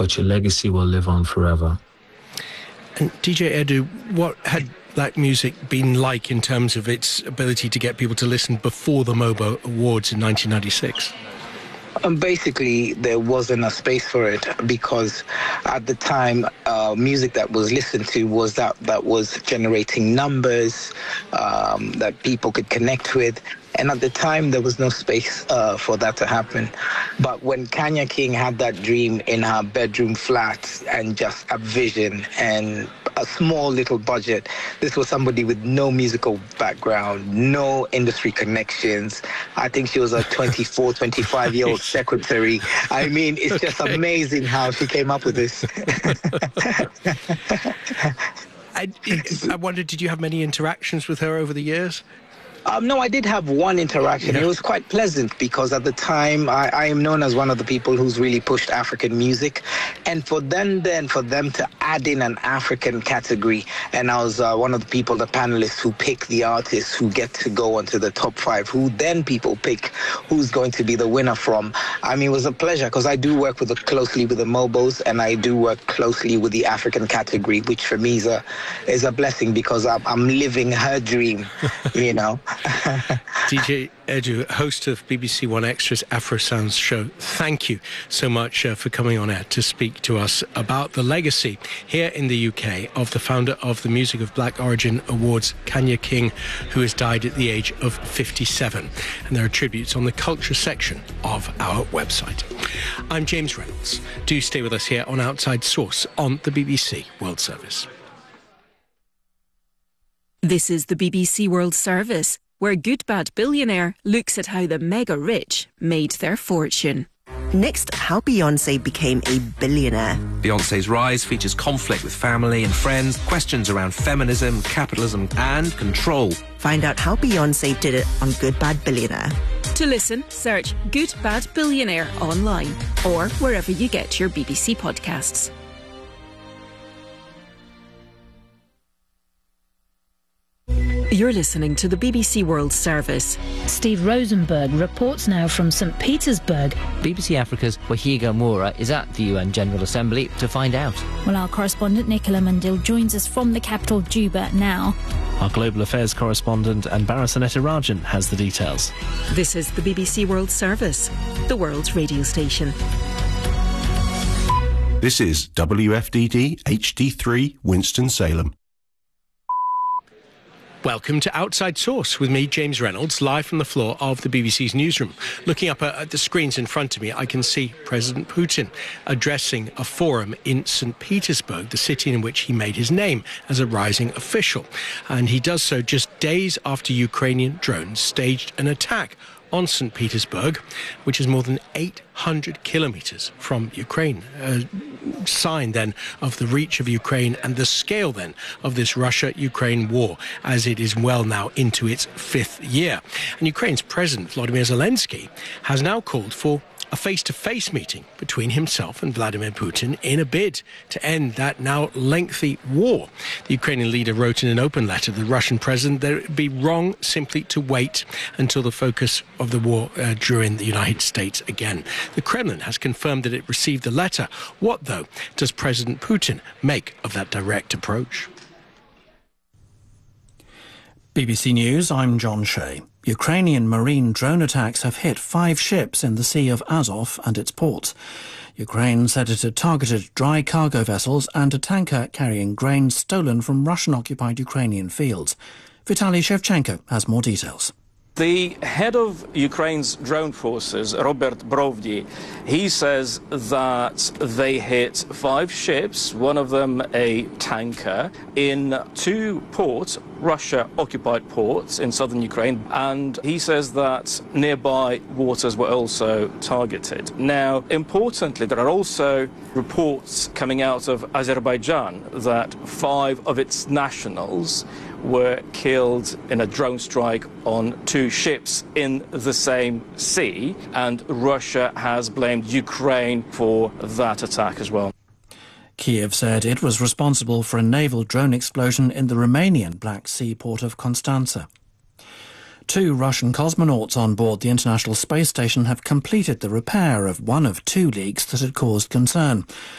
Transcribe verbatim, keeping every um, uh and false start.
but your legacy will live on forever. And D J Edu, what had black music been like in terms of its ability to get people to listen before the MOBO Awards in nineteen ninety-six? Um, basically, there wasn't a space for it because at the time, uh, music that was listened to was that that was generating numbers um, that people could connect with. And at the time, there was no space uh, for that to happen. But when Kanya King had that dream in her bedroom flat and just a vision and a small little budget, this was somebody with no musical background, no industry connections. I think she was a twenty-four, twenty-five-year-old secretary. I mean, it's okay. Just amazing how she came up with this. I, I wondered, did you have many interactions with her over the years? Um, no, I did have one interaction. Yeah. It was quite pleasant because at the time I, I am known as one of the people who's really pushed African music. And for them then, for them to add in an African category, and I was uh, one of the people, the panelists who pick the artists who get to go onto the top five, who then people pick who's going to be the winner from. I mean, it was a pleasure because I do work with the, closely with the MOBOs, and I do work closely with the African category, which for me is a, is a blessing because I'm, I'm living her dream, you know. D J Edu, host of B B C One Extra's Afro Sounds show, thank you so much uh, for coming on air to speak to us about the legacy here in the U K of the founder of the Music of Black Origin Awards, Kanya King, who has died at the age of fifty-seven. And there are tributes on the culture section of our website. I'm James Reynolds. Do stay with us here on Outside Source on the B B C World Service. This is the B B C World Service, where Good Bad Billionaire looks at how the mega rich made their fortune. Next, how Beyoncé became a billionaire. Beyoncé's rise features conflict with family and friends, questions around feminism, capitalism and control. Find out how Beyoncé did it on Good Bad Billionaire. To listen, search Good Bad Billionaire online or wherever you get your B B C podcasts. You're listening to the B B C World Service. Steve Rosenberg reports now from St Petersburg. B B C Africa's Wahiga Moura is at the U N General Assembly to find out. Well, our correspondent Nicola Mundil joins us from the capital, Juba, now. Our Global Affairs correspondent Anbara Sanetarajan has the details. This is the B B C World Service, the world's radio station. This is W F D D H D three Winston-Salem. Welcome to Outside Source with me, James Reynolds, live from the floor of the B B C's newsroom. Looking up at the screens in front of me, I can see President Putin addressing a forum in St Petersburg, the city in which he made his name as a rising official. And he does so just days after Ukrainian drones staged an attack on St Petersburg, which is more than eight hundred kilometres from Ukraine. A sign then of the reach of Ukraine and the scale then of this Russia-Ukraine war, as it is well now into its fifth year. And Ukraine's President Volodymyr Zelensky has now called for a face-to-face meeting between himself and Vladimir Putin in a bid to end that now lengthy war. The Ukrainian leader wrote in an open letter to the Russian president that it would be wrong simply to wait until the focus of the war uh, drew in the United States again. The Kremlin has confirmed that it received the letter. What, though, does President Putin make of that direct approach? B B C News, I'm John Shea. Ukrainian marine drone attacks have hit five ships in the Sea of Azov and its ports. Ukraine said it had targeted dry cargo vessels and a tanker carrying grain stolen from Russian-occupied Ukrainian fields. Vitaly Shevchenko has more details. The head of Ukraine's drone forces, Robert Brovdi, he says that they hit five ships, one of them a tanker, in two ports, Russia-occupied ports in southern Ukraine, and he says that nearby waters were also targeted. Now, importantly, there are also reports coming out of Azerbaijan that five of its nationals were killed in a drone strike on two ships in the same sea, and Russia has blamed Ukraine for that attack as well. Kiev said it was responsible for a naval drone explosion in the Romanian Black Sea port of Constanța. Two Russian cosmonauts on board the International Space Station have completed the repair of one of two leaks that had caused concern.